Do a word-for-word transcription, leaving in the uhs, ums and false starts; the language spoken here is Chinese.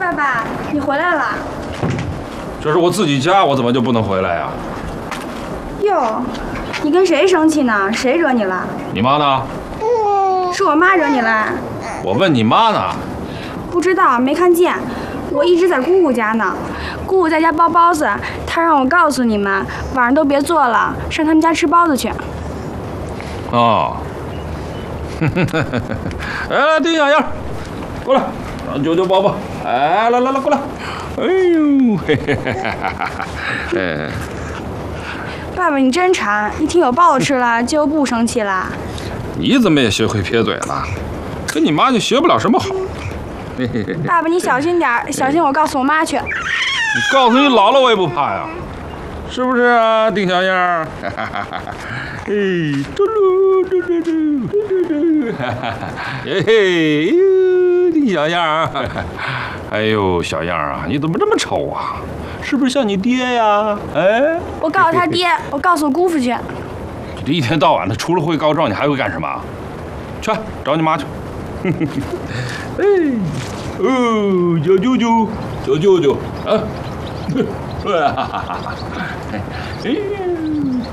爸爸，你回来了。 这是我自己家，我怎么就不能回来呀？ 哟，你跟谁生气呢？谁惹你了？ 你妈呢？ 是我妈惹你了。 我问你妈呢。 不知道，没看见。我一直在姑姑家呢。姑姑在家包包子，她让我告诉你们，晚上都别做了，上他们家吃包子去。 哦。哎，丁小燕，过来，让舅舅抱抱。哎，来来来，过来。哎呦，嘿嘿嘿哈哈哈！哎， 爸爸你真馋，一听有包子吃了就不生气了。 你怎么也学会撇嘴了？跟你妈就学不了什么好。嘿嘿嘿。 爸爸你小心点，小心我告诉我妈去。 你告诉你姥姥我也不怕呀，是不是啊，丁小燕？哈哈哈哈！哎，嘟噜嘟嘟嘟嘟嘟，哈哈哈！哎嘿，哟，丁小燕儿，哎呦，小样啊，你怎么这么丑啊？是不是像你爹呀？哎， 我告诉他爹，我告诉我姑父去。 这一天到晚的，除了会告状，你还会干什么？去找你妈去。哎，哦，小舅舅，小舅舅，啊，哈哈哈哈！哎。